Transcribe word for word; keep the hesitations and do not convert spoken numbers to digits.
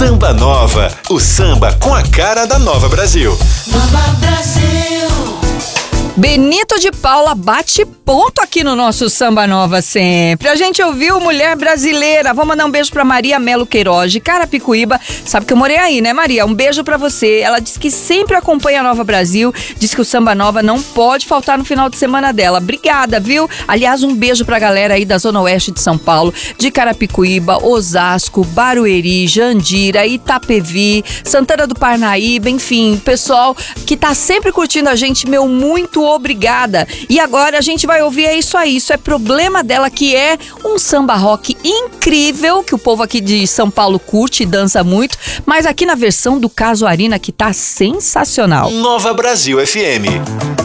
Samba Nova, o samba com a cara da Nova Brasil. Nova Brasil. Benito de Paula bate ponto aqui no nosso Samba Nova sempre. A gente ouviu Mulher Brasileira. Vou mandar um beijo pra Maria Melo Queiroz de Carapicuíba. Sabe que eu morei aí, né, Maria? Um beijo pra você. Ela diz que sempre acompanha a Nova Brasil. Diz que o Samba Nova não pode faltar no final de semana dela. Obrigada, viu? Aliás, um beijo pra galera aí da Zona Oeste de São Paulo, de Carapicuíba, Osasco, Barueri, Jandira, Itapevi, Santana do Parnaíba, enfim, pessoal que tá sempre curtindo a gente, meu muito obrigada. E agora a gente vai ouvir, é isso aí, isso é Problema Dela, que é um samba rock incrível, que o povo aqui de São Paulo curte e dança muito, mas aqui na versão do Casuarina, que tá sensacional. Nova Brasil F M.